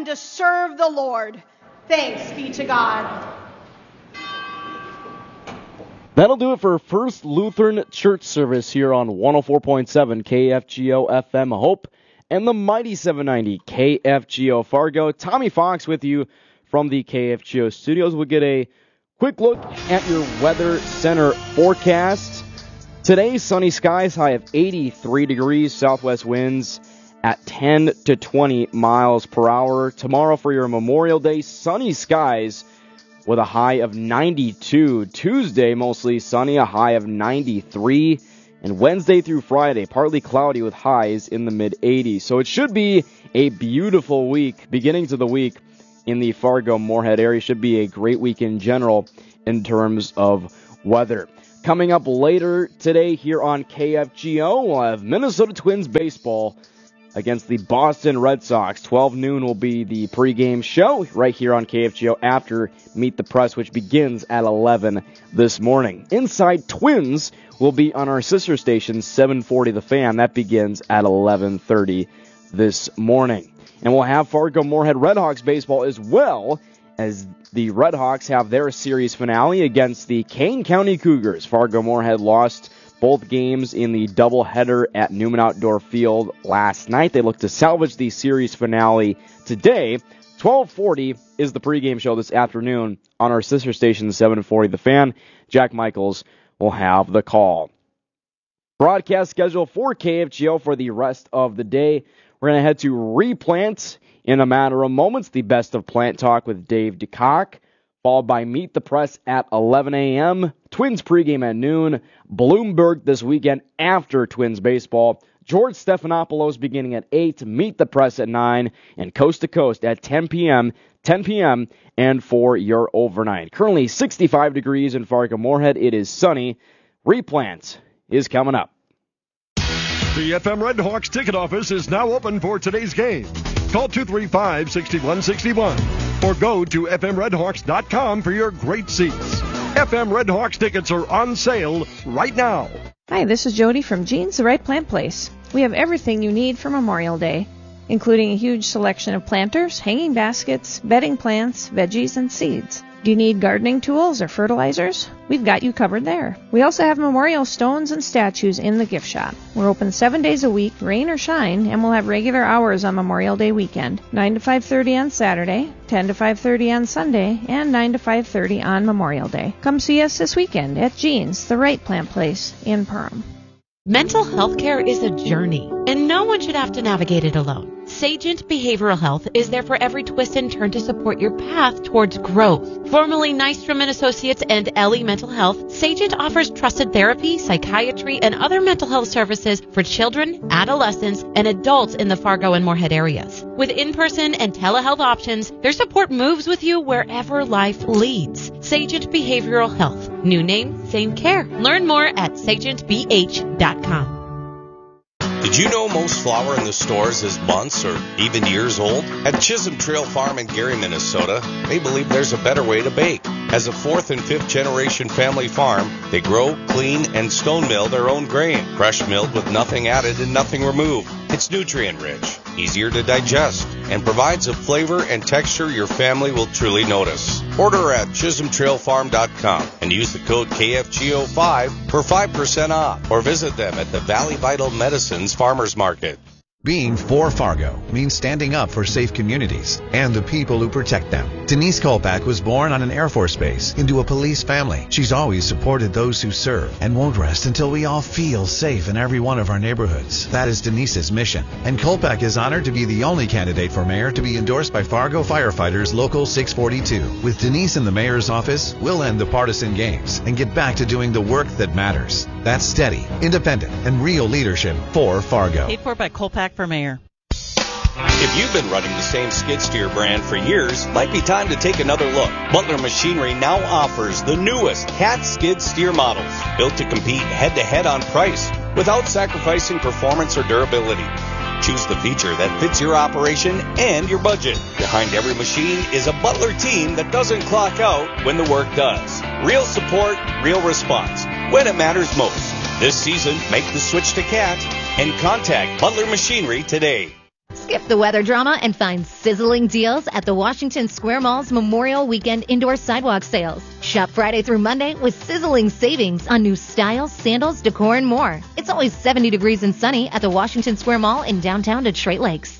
to serve the Lord. Thanks be to God. That'll do it for First Lutheran Church service here on 104.7 KFGO FM Hope and the mighty 790 KFGO Fargo. Tommy Fox with you from the KFGO studios. We'll get a quick look at your Weather Center forecast. Today, sunny skies, high of 83 degrees, southwest winds at 10 to 20 miles per hour. Tomorrow for your Memorial Day, sunny skies with a high of 92. Tuesday, mostly sunny, a high of 93. And Wednesday through Friday, partly cloudy with highs in the mid-80s. So it should be a beautiful week, beginning to the week in the Fargo-Moorhead area. Should be a great week in general in terms of weather. Coming up later today here on KFGO, we'll have Minnesota Twins baseball against the Boston Red Sox. 12 noon will be the pregame show right here on KFGO after Meet the Press, which begins at 11 this morning. Inside Twins will be on our sister station, 740 The Fan. That begins at 11:30 this morning. And we'll have Fargo-Moorhead Redhawks baseball as well, as the Redhawks have their series finale against the Kane County Cougars. Fargo-Moorhead lost both games in the doubleheader at Newman Outdoor Field last night. They look to salvage the series finale today. 12:40 is the pregame show this afternoon on our sister station, 740 The Fan. Jack Michaels will have the call. Broadcast schedule for KFGO for the rest of the day. We're going to head to Replant in a matter of moments. The Best of Plant Talk with Dave DeCock, followed by Meet the Press at 11 a.m., Twins pregame at noon, Bloomberg this weekend after Twins baseball, George Stephanopoulos beginning at 8, Meet the Press at 9, and Coast to Coast at 10 p.m., and for your overnight. Currently 65 degrees in Fargo-Moorhead. It is sunny. Replant is coming up. The FM Redhawks ticket office is now open for today's game. Call 235-6161 or go to fmredhawks.com for your great seats. FM Redhawks tickets are on sale right now. Hi, this is Jody from Jean's The Right Plant Place. We have everything you need for Memorial Day, including a huge selection of planters, hanging baskets, bedding plants, veggies, and seeds. Do you need gardening tools or fertilizers? We've got you covered there. We also have memorial stones and statues in the gift shop. We're open 7 days a week, rain or shine, and we'll have regular hours on Memorial Day weekend. 9 to 5:30 on Saturday, 10 to 5:30 on Sunday, and 9 to 5:30 on Memorial Day. Come see us this weekend at Jean's, The Right Plant Place in Perham. Mental health care is a journey, and no one should have to navigate it alone. Sagent Behavioral Health is there for every twist and turn to support your path towards growth. Formerly Nystrom & Associates and Ellie Mental Health, Sagent offers trusted therapy, psychiatry, and other mental health services for children, adolescents, and adults in the Fargo and Moorhead areas. With in-person and telehealth options, their support moves with you wherever life leads. Sagent Behavioral Health. New name, same care. Learn more at sagentbh.com. Did you know most flour in the stores is months or even years old? At Chisholm Trail Farm in Gary, Minnesota, they believe there's a better way to bake. As a 4th and 5th generation family farm, they grow, clean, and stone mill their own grain, fresh milled with nothing added and nothing removed. It's nutrient rich, easier to digest, and provides a flavor and texture your family will truly notice. Order at chisholmtrailfarm.com and use the code KFGO5 for 5% off, or visit them at the Valley Vital Medicines Farmers Market. Being for Fargo means standing up for safe communities and the people who protect them. Denise Kolpak was born on an Air Force base into a police family. She's always supported those who serve and won't rest until we all feel safe in every one of our neighborhoods. That is Denise's mission. And Kolpak is honored to be the only candidate for mayor to be endorsed by Fargo Firefighters Local 642. With Denise in the mayor's office, we'll end the partisan games and get back to doing the work that matters. That's steady, independent, and real leadership for Fargo. Paid for by Kolpak for mayor. If you've been running the same skid steer brand for years, might be time to take another look. Butler Machinery now offers the newest Cat skid steer models, built to compete head-to-head on price without sacrificing performance or durability. Choose the feature that fits your operation and your budget. Behind every machine is a Butler team that doesn't clock out when the work does. Real support, real response, when it matters most. This season, make the switch to Cat and contact Butler Machinery today. Skip the weather drama and find sizzling deals at the Washington Square Mall's Memorial Weekend Indoor Sidewalk Sales. Shop Friday through Monday with sizzling savings on new styles, sandals, decor, and more. It's always 70 degrees and sunny at the Washington Square Mall in downtown Detroit Lakes.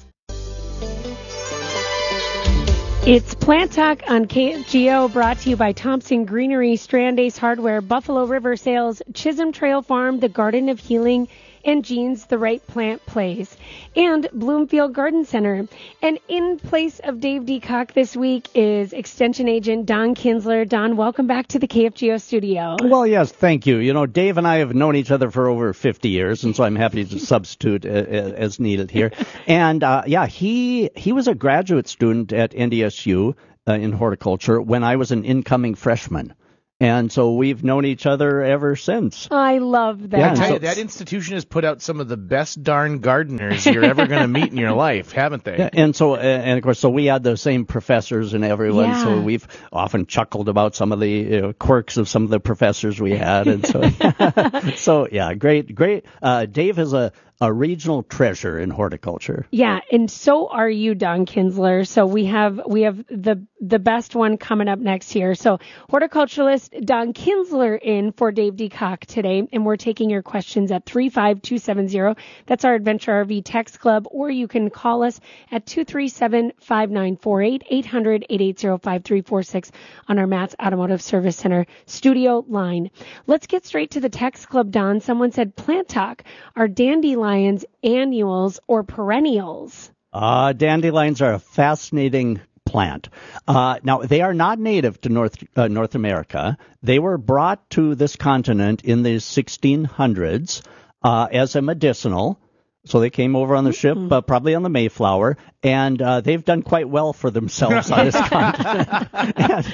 It's Plant Talk on KFGO, brought to you by Thompson Greenery, Strand Ace Hardware, Buffalo River Sales, Chisholm Trail Farm, the Garden of Healing, and Jeans The Right Plant Place, and Bloomfield Garden Center. And in place of Dave Decock this week is Extension Agent Don Kinsler. Don, welcome back to the KFGO studio. Well, yes, thank you. You know, Dave and I have known each other for over 50 years, and so I'm happy to substitute as needed here. And, he was a graduate student at NDSU in horticulture when I was an incoming freshman. And so we've known each other ever since. I love that. Yeah, I tell you, that institution has put out some of the best darn gardeners you're ever going to meet in your life, haven't they? Yeah, and so, and of course, so we had the same professors and everyone. Yeah. So we've often chuckled about some of the quirks of some of the professors we had, and so, so yeah, great. Dave is a regional treasure in horticulture. Yeah, and so are you, Don Kinsler. So we have the best one coming up next here. So horticulturalist Don Kinsler in for Dave Decock today, and we're taking your questions at 35270. That's our Adventure RV Text Club, or you can call us at 237-5948, 800-880-5346 on our Matt's Automotive Service Center studio line. Let's get straight to the Text Club, Don. Someone said, Plant Talk, are dandelions annuals or perennials? Dandelions are a fascinating plant. Now, they are not native to North America. They were brought to this continent in the 1600s as a medicinal. So they came over on the ship, probably on the Mayflower, and they've done quite well for themselves on this continent.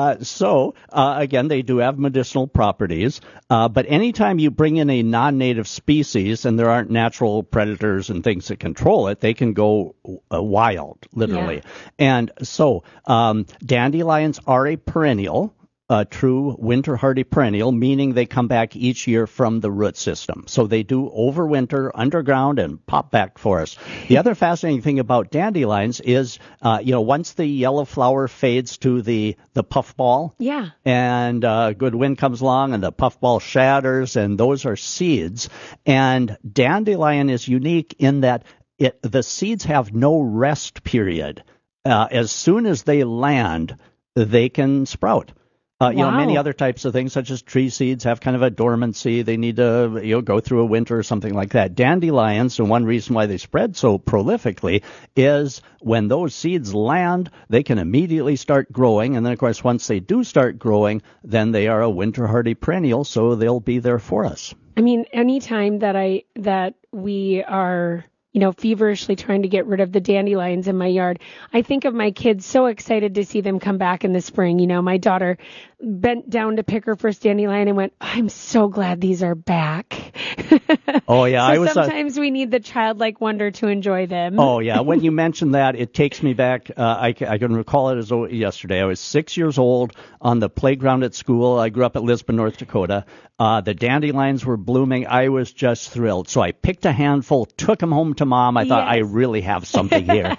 Again, they do have medicinal properties, but anytime you bring in a non-native species and there aren't natural predators and things that control it, they can go wild, literally. Yeah. And so dandelions are a perennial. A true winter hardy perennial, meaning they come back each year from the root system. So they do overwinter underground and pop back for us. The other fascinating thing about dandelions is, once the yellow flower fades to the puffball, yeah, and good wind comes along and the puffball shatters, and those are seeds. And dandelion is unique in that the seeds have no rest period. As soon as they land, they can sprout. Many other types of things, such as tree seeds, have kind of a dormancy. They need to, go through a winter or something like that. Dandelions, and one reason why they spread so prolifically is when those seeds land, they can immediately start growing. And then, of course, once they do start growing, then they are a winter hardy perennial, so they'll be there for us. I mean, anytime that we are feverishly trying to get rid of the dandelions in my yard, I think of my kids so excited to see them come back in the spring. My daughter bent down to pick her first dandelion and went, I'm so glad these are back. Oh, yeah. So sometimes we need the childlike wonder to enjoy them. Oh, yeah. When you mentioned that, it takes me back. I can recall it as yesterday. I was 6 years old on the playground at school. I grew up at Lisbon, North Dakota. The dandelions were blooming. I was just thrilled. So I picked a handful, took them home to Mom. I thought, I really have something here.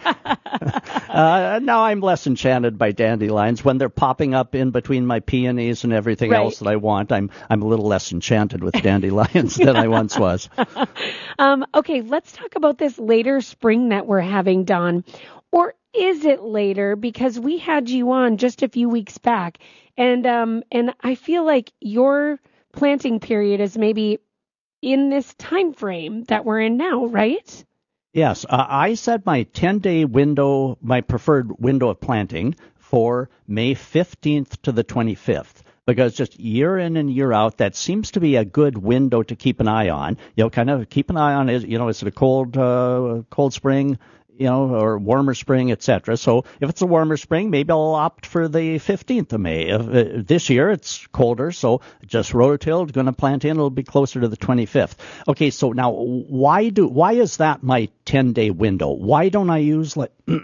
Now I'm less enchanted by dandelions. When they're popping up in between my peonies and everything else that I want, I'm a little less enchanted with dandelions than I once was. Okay, let's talk about this later spring that we're having, Don. Or is it later? Because we had you on just a few weeks back, and I feel like your planting period is maybe in this time frame that we're in now, right? Yes, I set my 10-day window, my preferred window of planting for May 15th to the 25th. Because just year in and year out, that seems to be a good window to keep an eye on. Kind of keep an eye on, is it a cold spring, or warmer spring, etc. So if it's a warmer spring, maybe I'll opt for the 15th of May. This year it's colder, so just rototilled, going to plant in, it'll be closer to the 25th. Okay, so now why is that my 10-day window? Why don't I use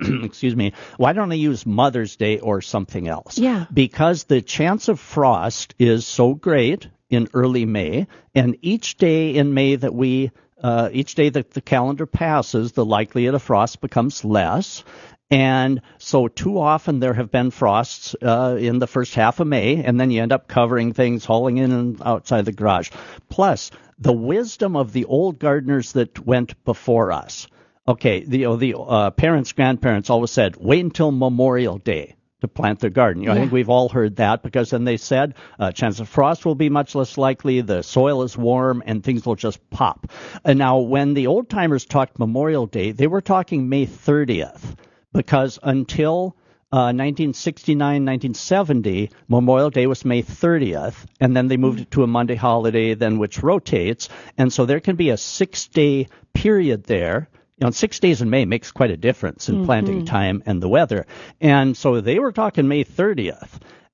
why don't I use Mother's Day or something else? Yeah. Because the chance of frost is so great in early May, and each day in May that we each day that the calendar passes, the likelihood of frost becomes less. And so too often there have been frosts in the first half of May, and then you end up covering things, hauling in and outside the garage. Plus, the wisdom of the old gardeners that went before us. Okay, the parents, grandparents always said, wait until Memorial Day to plant their garden. I think we've all heard that, because then they said chance of frost will be much less likely, the soil is warm, and things will just pop. And now, when the old-timers talked Memorial Day, they were talking May 30th. Because until 1969, 1970, Memorial Day was May 30th, and then they moved it to a Monday holiday, then which rotates. And so there can be a 6-day period there. 6 days in May makes quite a difference in planting time and the weather. And so they were talking May 30th.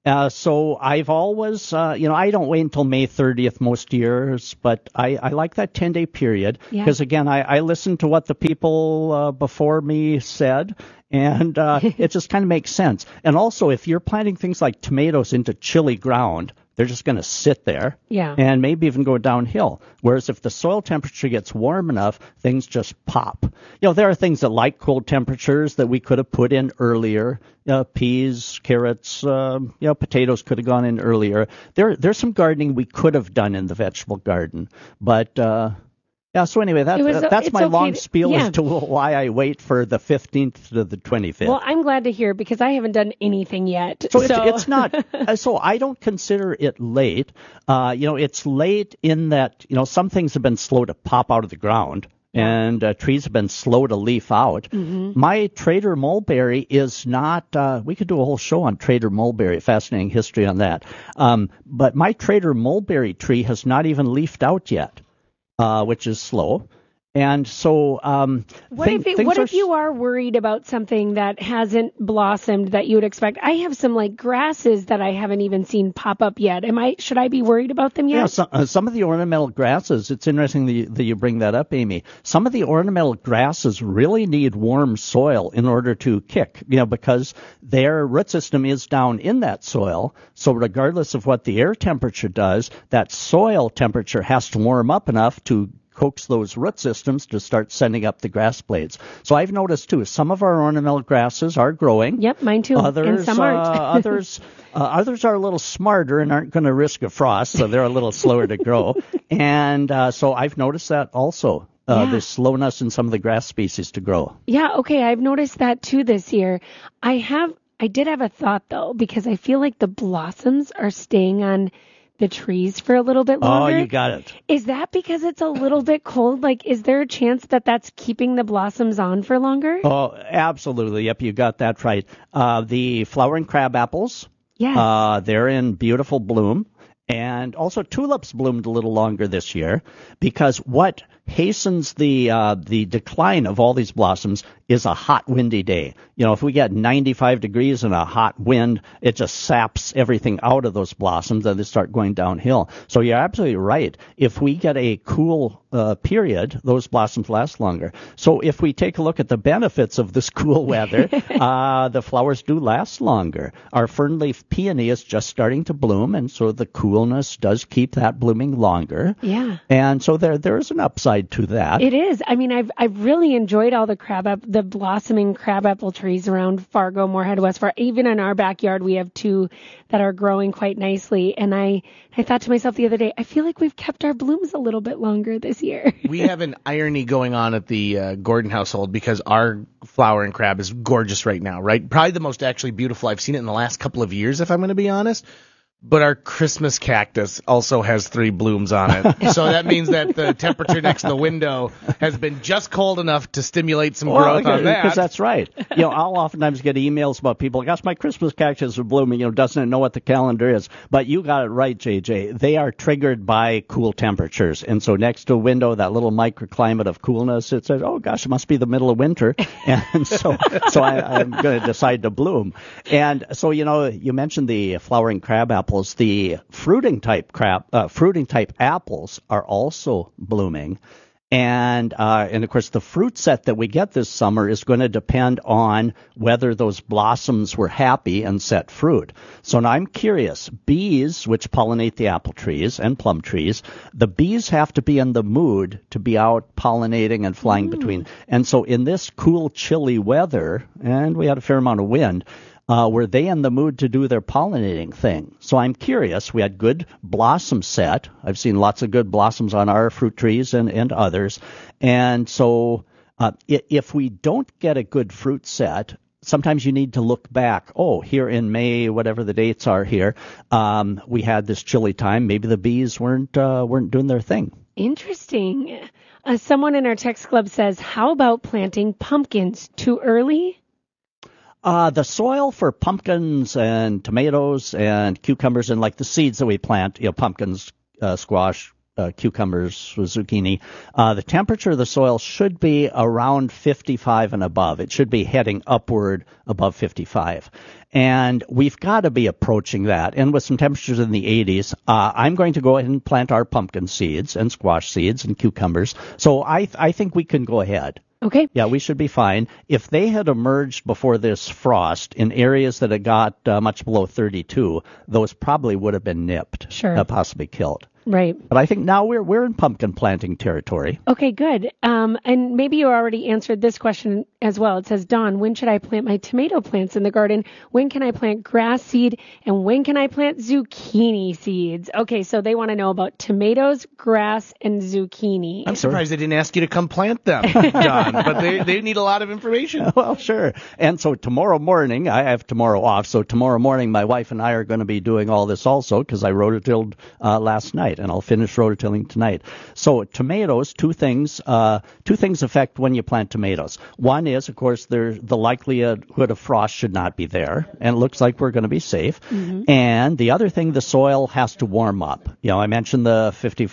So I've always, I don't wait until May 30th most years, but I like that 10-day period because, again, I listen to what the people before me said, and it just kind of makes sense. And also, if you're planting things like tomatoes into chilly ground, they're just going to sit there and maybe even go downhill. Whereas if the soil temperature gets warm enough, things just pop. There are things that like cold temperatures that we could have put in earlier. Peas, carrots, potatoes could have gone in earlier. There's some gardening we could have done in the vegetable garden. But so anyway, that's my long spiel as to why I wait for the 15th to the 25th. Well, I'm glad to hear, because I haven't done anything yet. So it's not, so I don't consider it late. It's late in that, some things have been slow to pop out of the ground. And trees have been slow to leaf out. My Trader mulberry is not, we could do a whole show on Trader mulberry, fascinating history on that. But my Trader mulberry tree has not even leafed out yet. Which is slow. And so what if you are worried about something that hasn't blossomed that you would expect? I have some grasses that I haven't even seen pop up yet. Should I be worried about them yet? Yeah, some of the ornamental grasses, it's interesting that you bring that up, Amy. Some of the ornamental grasses really need warm soil in order to kick, because their root system is down in that soil. So regardless of what the air temperature does, that soil temperature has to warm up enough to coax those root systems to start sending up the grass blades. So I've noticed, too, some of our ornamental grasses are growing. Yep, mine too. Others, and some aren't. others are a little smarter and aren't going to risk a frost, so they're a little slower to grow. And so I've noticed that also. The slowness in some of the grass species to grow. Yeah, okay, I've noticed that too this year. I did have a thought, though, because I feel like the blossoms are staying on the trees for a little bit longer. Oh, you got it. Is that because it's a little bit cold? Is there a chance that that's keeping the blossoms on for longer? Oh, absolutely. Yep, you got that right. The flowering crab apples, they're in beautiful bloom. And also tulips bloomed a little longer this year, because what hastens the decline of all these blossoms is a hot, windy day. If we get 95 degrees and a hot wind, it just saps everything out of those blossoms and they start going downhill. So you're absolutely right. If we get a cool period, those blossoms last longer. So if we take a look at the benefits of this cool weather, the flowers do last longer. Our fernleaf peony is just starting to bloom, and so the coolness does keep that blooming longer. Yeah. And so there is an upside to that. It is. I mean, I've really enjoyed all the blossoming crabapple trees around Fargo, Moorhead, West Fargo. Even in our backyard, we have two that are growing quite nicely. And I thought to myself the other day, I feel like we've kept our blooms a little bit longer this year. We have an irony going on at the Gordon household, because our flowering crab is gorgeous right now, right? Probably the most actually beautiful. I've seen it in the last couple of years, if I'm going to be honest. But our Christmas cactus also has 3 blooms on it. So that means that the temperature next to the window has been just cold enough to stimulate some growth on that. Because that's right. I'll oftentimes get emails about people, gosh, my Christmas cactus is blooming, doesn't know what the calendar is. But you got it right, JJ. They are triggered by cool temperatures. And so next to a window, that little microclimate of coolness, it says, oh, gosh, it must be the middle of winter. And so I'm going to decide to bloom. And so, you mentioned the flowering crab apple. The fruiting type apples are also blooming. And of course, the fruit set that we get this summer is going to depend on whether those blossoms were happy and set fruit. So now I'm curious, bees, which pollinate the apple trees and plum trees, the bees have to be in the mood to be out pollinating and flying between. And so in this cool, chilly weather, and we had a fair amount of wind, were they in the mood to do their pollinating thing? So I'm curious. We had good blossom set. I've seen lots of good blossoms on our fruit trees and others. And so if we don't get a good fruit set, sometimes you need to look back. Oh, here in May, whatever the dates are here, we had this chilly time. Maybe the bees weren't doing their thing. Interesting. Someone in our text club says, how about planting pumpkins? Too early? The soil for pumpkins and tomatoes and cucumbers and like the seeds that we plant, pumpkins, squash, cucumbers, zucchini, the temperature of the soil should be around 55 and above. It should be heading upward above 55. And we've got to be approaching that. And with some temperatures in the 80s, I'm going to go ahead and plant our pumpkin seeds and squash seeds and cucumbers. So I think we can go ahead. Okay. Yeah, we should be fine. If they had emerged before this frost in areas that had got much below 32, those probably would have been nipped, possibly killed. Right. But I think now we're in pumpkin planting territory. Okay, good. And maybe you already answered this question as well. It says, Dawn, when should I plant my tomato plants in the garden? When can I plant grass seed? And when can I plant zucchini seeds? Okay, so they want to know about tomatoes, grass, and zucchini. I'm surprised they didn't ask you to come plant them, John, but they need a lot of information. Well, sure. And so tomorrow morning, I have tomorrow off, so tomorrow morning my wife and I are going to be doing all this also because I rototilled last night. And I'll finish rototilling tonight. So tomatoes, two things affect when you plant tomatoes. One is, of course, the likelihood of frost should not be there, and it looks like we're going to be safe. Mm-hmm. And the other thing, the soil has to warm up. I mentioned the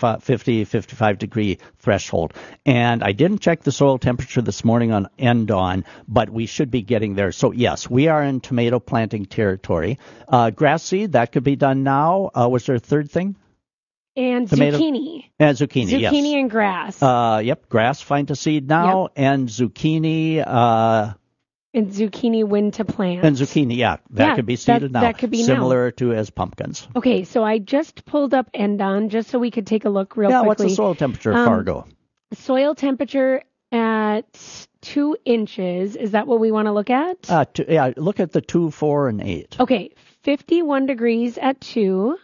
55 degree threshold, and I didn't check the soil temperature this morning on dawn, but we should be getting there. So yes, we are in tomato planting territory. Grass seed, that could be done now. Was there a third thing? And zucchini. And zucchini, yes. Zucchini and grass. Yep, grass fine to seed now, yep. And zucchini. And zucchini when to plant. And zucchini, that could be seeded now. That could be similar to as pumpkins. Okay, so I just pulled up Endon just so we could take a look real quickly. What's the soil temperature of Fargo? Soil temperature at 2 inches. Is that what we want to look at? Look at the 2, 4, and 8. Okay, 51 degrees at 2.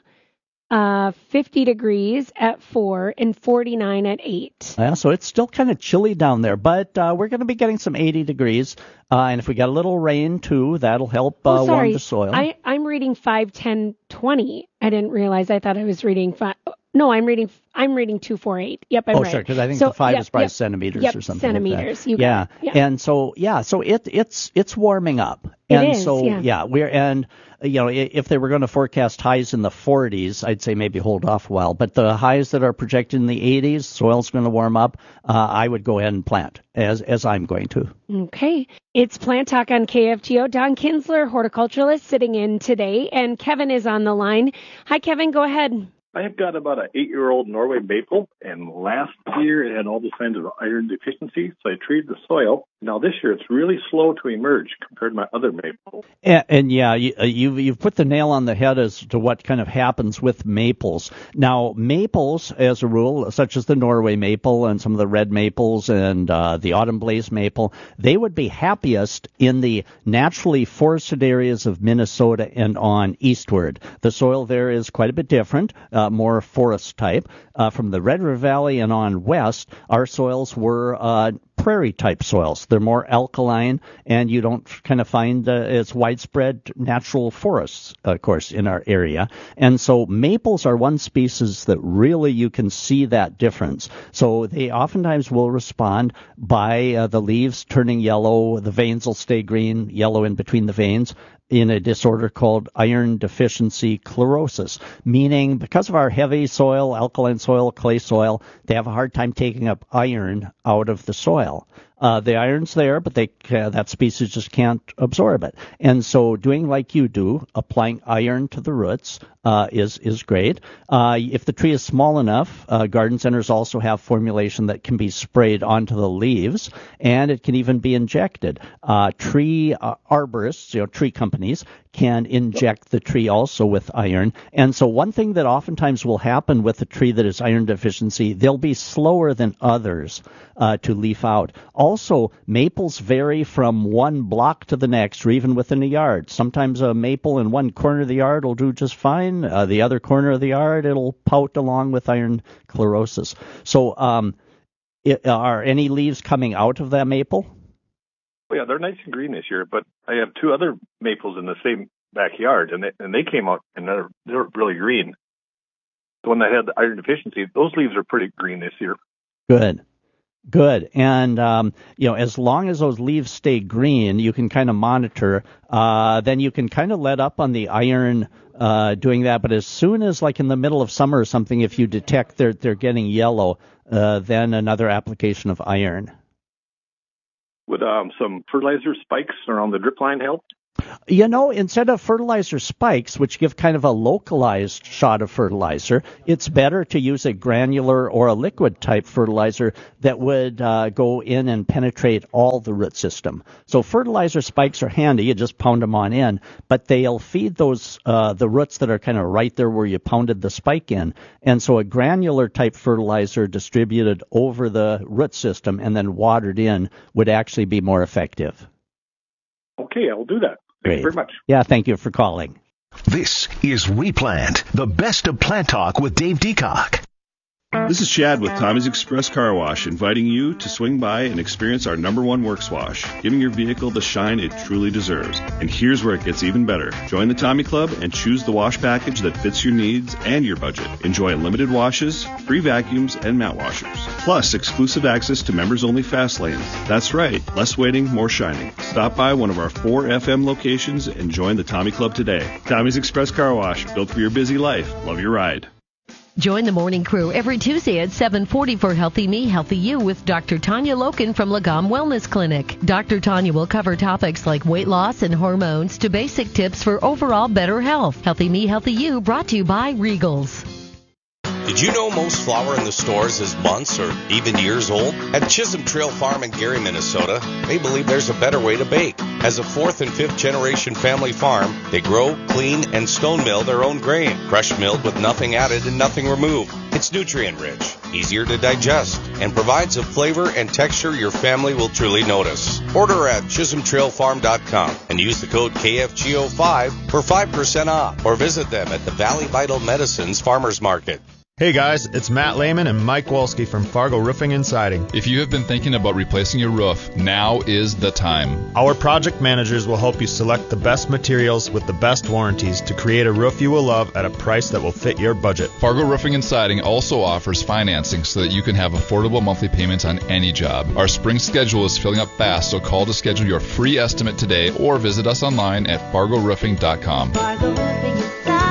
50 degrees at 4 and 49 at 8. Yeah, so it's still kind of chilly down there, but we're going to be getting some 80 degrees. And if we get a little rain, too, that'll help warm the soil. I'm reading 5, 10, 20. I didn't realize. I thought I was reading 5. No, I'm reading 248. Yep, I'm right. Oh, sure, because I think the 5 is probably centimeters or something. Centimeters. Like that. And so it's warming up. If they were going to forecast highs in the 40s, I'd say maybe hold off a while. But the highs that are projected in the 80s, soil's going to warm up. I would go ahead and plant, as I'm going to. Okay. It's Plant Talk on KFGO. Don Kinsler, horticulturalist, sitting in today, and Kevin is on the line. Hi, Kevin. Go ahead. I have got about an 8-year-old Norway maple, and last year it had all the signs of iron deficiency, so I treated the soil. Now this year it's really slow to emerge compared to my other maples. You've put the nail on the head as to what kind of happens with maples. Now, maples, as a rule, such as the Norway maple and some of the red maples and the autumn blaze maple, they would be happiest in the naturally forested areas of Minnesota and on eastward. The soil there is quite a bit different. More forest type. From the Red River Valley and on west, our soils were prairie type soils. They're more alkaline, and you don't kind of find as widespread natural forests, of course, in our area. And so maples are one species that really you can see that difference. So they oftentimes will respond by the leaves turning yellow, the veins will stay green, yellow in between the veins, in a disorder called iron deficiency chlorosis, meaning because of our heavy soil, alkaline soil, clay soil, they have a hard time taking up iron out of the soil. The iron's there, but that species just can't absorb it. And so doing like you do, applying iron to the roots is great. If the tree is small enough, garden centers also have formulation that can be sprayed onto the leaves, and it can even be injected. Tree arborists, tree companies, can inject the tree also with iron. And so one thing that oftentimes will happen with a tree that is iron deficiency, they'll be slower than others to leaf out. Also, maples vary from one block to the next, or even within a yard. Sometimes a maple in one corner of the yard will do just fine. The other corner of the yard, it'll pout along with iron chlorosis. So are any leaves coming out of that maple? Oh, yeah, they're nice and green this year, but I have two other maples in the same backyard, and they came out, and they're really green. The one that had the iron deficiency, those leaves are pretty green this year. Good. And, as long as those leaves stay green, you can kind of monitor. Then you can kind of let up on the iron doing that. But as soon as, like in the middle of summer or something, if you detect they're getting yellow, then another application of iron. Would some fertilizer spikes around the drip line help? Instead of fertilizer spikes, which give kind of a localized shot of fertilizer, it's better to use a granular or a liquid type fertilizer that would go in and penetrate all the root system. So fertilizer spikes are handy. You just pound them on in, but they'll feed those the roots that are kind of right there where you pounded the spike in. And so a granular type fertilizer distributed over the root system and then watered in would actually be more effective. Okay, I'll do that. Thank you very much. Yeah, thank you for calling. This is Replant, the best of plant talk with Dave Deacock. This is Chad with Tommy's Express Car Wash, inviting you to swing by and experience our #1 works wash, giving your vehicle the shine it truly deserves. And here's where it gets even better. Join the Tommy Club and choose the wash package that fits your needs and your budget. Enjoy unlimited washes, free vacuums, and mat washers. Plus, exclusive access to members-only fast lanes. That's right, less waiting, more shining. Stop by one of our 4 FM locations and join the Tommy Club today. Tommy's Express Car Wash, built for your busy life. Love your ride. Join the morning crew every Tuesday at 7:40 for Healthy Me, Healthy You with Dr. Tanya Loken from Lagom Wellness Clinic. Dr. Tanya will cover topics like weight loss and hormones to basic tips for overall better health. Healthy Me, Healthy You brought to you by Regals. Did you know most flour in the stores is months or even years old? At Chisholm Trail Farm in Gary, Minnesota, they believe there's a better way to bake. As a 4th and 5th generation family farm, they grow, clean, and stone mill their own grain, fresh milled with nothing added and nothing removed. It's nutrient rich, easier to digest, and provides a flavor and texture your family will truly notice. Order at ChisholmTrailFarm.com and use the code KFGO5 for 5% off, or visit them at the Valley Vital Medicines Farmers Market. Hey guys, it's Matt Lehman and Mike Wolski from Fargo Roofing and Siding. If you have been thinking about replacing your roof, now is the time. Our project managers will help you select the best materials with the best warranties to create a roof you will love at a price that will fit your budget. Fargo Roofing and Siding also offers financing so that you can have affordable monthly payments on any job. Our spring schedule is filling up fast, so call to schedule your free estimate today or visit us online at fargoroofing.com. Fargo Roofing and Siding.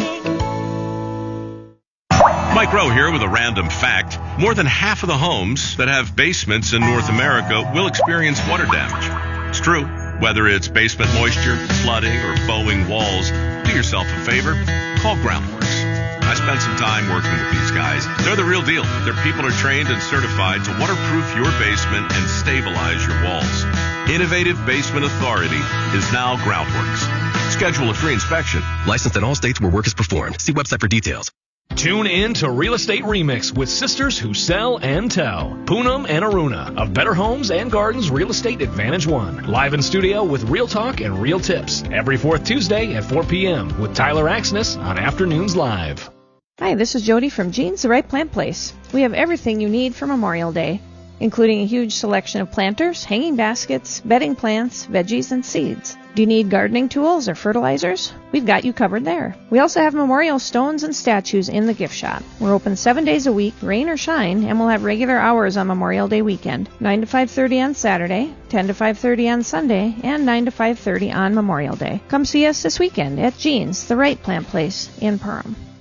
Mike Rowe here with a random fact. More than half of the homes that have basements in North America will experience water damage. It's true. Whether it's basement moisture, flooding, or bowing walls, do yourself a favor. Call Groundworks. I spent some time working with these guys. They're the real deal. Their people are trained and certified to waterproof your basement and stabilize your walls. Innovative Basement Authority is now Groundworks. Schedule a free inspection. Licensed in all states where work is performed. See website for details. Tune in to Real Estate Remix with sisters who sell and tell. Poonam and Aruna of Better Homes and Gardens Real Estate Advantage One. Live in studio with real talk and real tips. Every 4th Tuesday at 4 p.m. with Tyler Axness on Afternoons Live. Hi, this is Jody from Jeans The Right Plant Place. We have everything you need for Memorial Day, including a huge selection of planters, hanging baskets, bedding plants, veggies, and seeds. Do you need gardening tools or fertilizers? We've got you covered there. We also have memorial stones and statues in the gift shop. We're open 7 days a week, rain or shine, and we'll have regular hours on Memorial Day weekend, 9 to 5:30 on Saturday, 10 to 5:30 on Sunday, and 9 to 5:30 on Memorial Day. Come see us this weekend at Jeans, the Right Plant Place in Perham.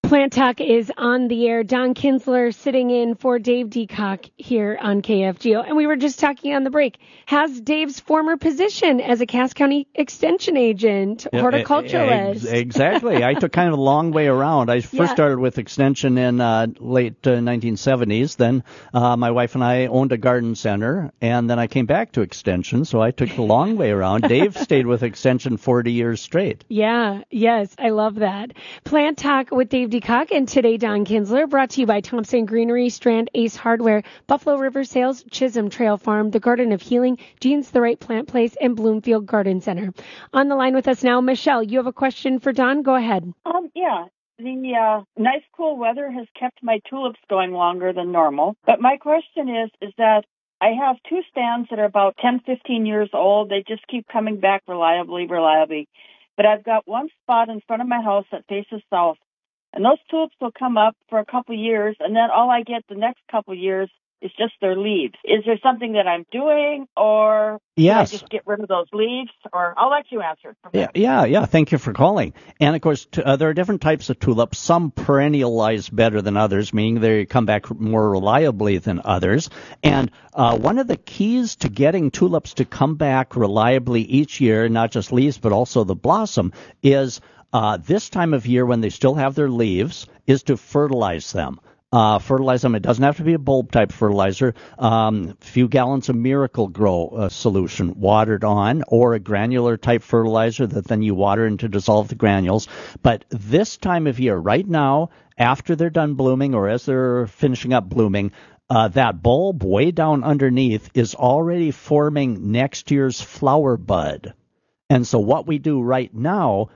Plant Talk is on the air. Don Kinsler sitting in for Dave Deacock here on KFGO. And we were just talking on the break. Has Dave's former position as a Cass County Extension agent, horticulturalist. Exactly. I took kind of a long way around. I first started with Extension in late 1970s. Then my wife and I owned a garden center, and then I came back to Extension, so I took the long way around. Dave stayed with Extension 40 years straight. Yeah, yes, I love that. Plant Talk with Dave Deacock and today Don Kinsler, brought to you by Thompson Greenery, Strand Ace Hardware, Buffalo River Sales, Chisholm Trail Farm, the Garden of Healing, Jean's The Right Plant Place, and Bloomfield Garden Center. On the line with us now, Michelle, you have a question for Don? Go ahead. Yeah. The nice cool weather has kept my tulips going longer than normal. But my question is that I have two stands that are about 10, 15 years old. They just keep coming back reliably. But I've got one spot in front of my house that faces south. And those tulips will come up for a couple years, and then all I get the next couple years is just their leaves. Is there something that I'm doing, or yes. Should I just get rid of those leaves? Or I'll let you answer. Yeah. Thank you for calling. And, of course, there are different types of tulips. Some perennialize better than others, meaning they come back more reliably than others. And one of the keys to getting tulips to come back reliably each year, not just leaves but also the blossom, is this time of year when they still have their leaves, is to fertilize them. Fertilize them. It doesn't have to be a bulb type fertilizer. Few gallons of Miracle Grow solution watered on, or a granular type fertilizer that then you water in to dissolve the granules. But this time of year, right now, after they're done blooming or as they're finishing up blooming, that bulb way down underneath is already forming next year's flower bud. And so what we do right now,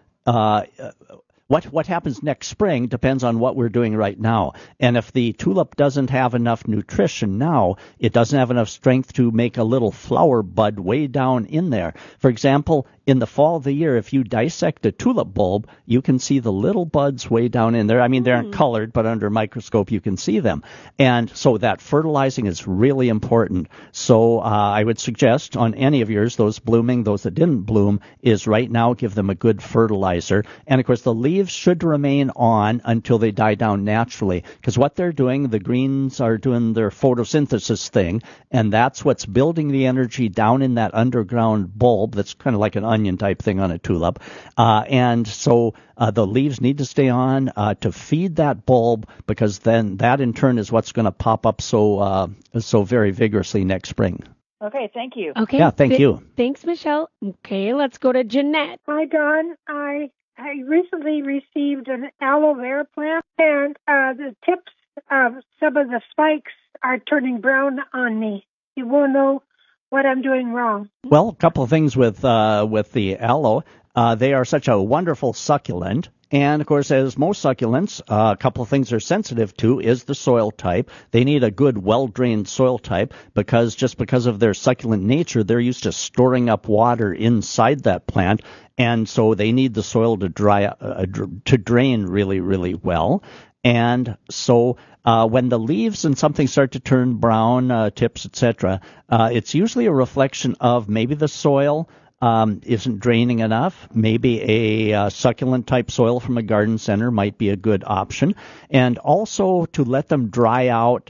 what happens next spring depends on what we're doing right now. And if the tulip doesn't have enough nutrition now, it doesn't have enough strength to make a little flower bud way down in there. For example, in the fall of the year, if you dissect a tulip bulb, you can see the little buds way down in there. I mean, they aren't colored, but under a microscope you can see them. And so that fertilizing is really important. So I would suggest on any of yours, those blooming, those that didn't bloom, is right now give them a good fertilizer. And, of course, the leaves should remain on until they die down naturally. Because what they're doing, the greens are doing their photosynthesis thing, and that's what's building the energy down in that underground bulb that's kind of like an onion type thing on a tulip. And so the leaves need to stay on to feed that bulb, because then that in turn is what's going to pop up so very vigorously next spring. Okay, thank you. Okay. Yeah, thank you. Thanks, Michelle. Okay, let's go to Jeanette. Hi, Don. I recently received an aloe vera plant, and the tips of some of the spikes are turning brown on me. You won't know what I'm doing wrong. Well, a couple of things with the aloe. They are such a wonderful succulent. And, of course, as most succulents, a couple of things they're sensitive to is the soil type. They need a good, well-drained soil type because of their succulent nature, they're used to storing up water inside that plant. And so they need the soil to drain really, really well. And so when the leaves and something start to turn brown, tips, etc., it's usually a reflection of maybe the soil isn't draining enough. Maybe a succulent-type soil from a garden center might be a good option. And also to let them dry out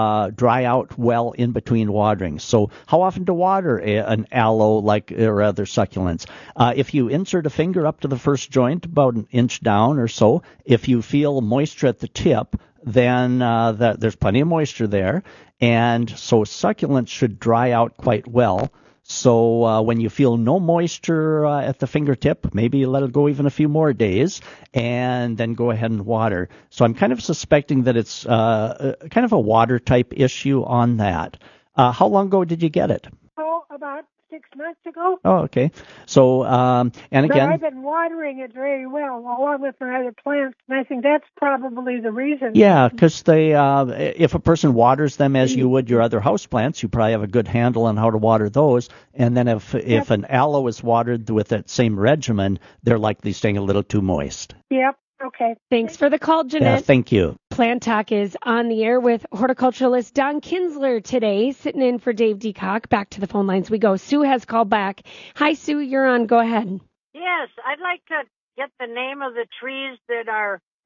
well in between waterings. So how often to water an aloe or other succulents? If you insert a finger up to the first joint, about an inch down or so, if you feel moisture at the tip, then there's plenty of moisture there. And so succulents should dry out quite well. So when you feel no moisture at the fingertip, maybe you let it go even a few more days, and then go ahead and water. So I'm kind of suspecting that it's kind of a water type issue on that. How long ago did you get it? Oh, about 6 months ago. Oh, okay. So, and again, but I've been watering it very well, along with my other plants, and I think that's probably the reason. Yeah, because if a person waters them as you would your other house plants, you probably have a good handle on how to water those. And then if an aloe is watered with that same regimen, they're likely staying a little too moist. Yep. Okay. Thanks for the call, Jeanette. Yeah, thank you. Plant Talk is on the air with horticulturalist Don Kinsler today, sitting in for Dave Deacock. Back to the phone lines we go. Sue has called back. Hi, Sue. You're on. Go ahead. Yes, I'd like to get the name of the trees that are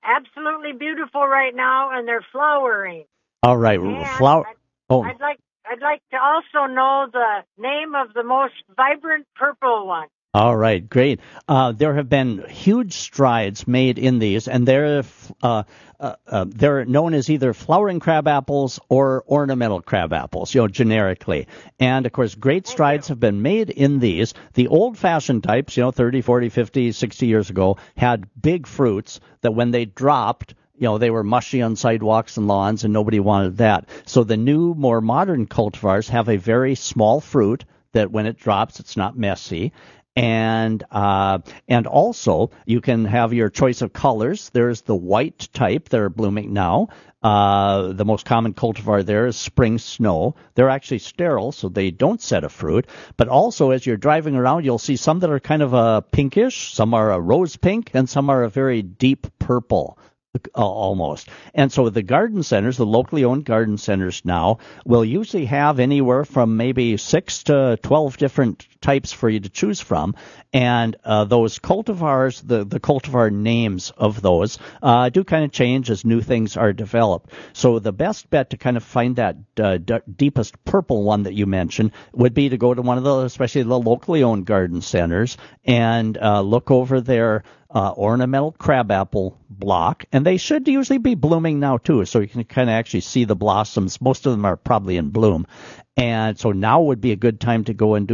absolutely beautiful right now, and they're flowering. All right, flower. I'd like to also know the name of the most vibrant purple one. All right, great. There have been huge strides made in these, and they're known as either flowering crab apples or ornamental crab apples, generically. And, of course, great strides have been made in these. The old-fashioned types, 30, 40, 50, 60 years ago, had big fruits that when they dropped, they were mushy on sidewalks and lawns, and nobody wanted that. So the new, more modern cultivars have a very small fruit that when it drops, it's not messy. And also you can have your choice of colors. There's the white type that are blooming now. The most common cultivar there is Spring Snow. They're actually sterile, so they don't set a fruit. But also, as you're driving around, you'll see some that are kind of a pinkish, some are a rose pink, and some are a very deep purple. Almost. And so the garden centers, the locally owned garden centers now, will usually have anywhere from maybe 6 to 12 different types for you to choose from. And those cultivars, the cultivar names of those do kind of change as new things are developed. So the best bet to kind of find that deepest purple one that you mentioned would be to go to one of those, especially the locally owned garden centers, and look over their ornamental crabapple block, and they should usually be blooming now too, so you can kind of actually see the blossoms. Most of them are probably in bloom, and so now would be a good time to go and do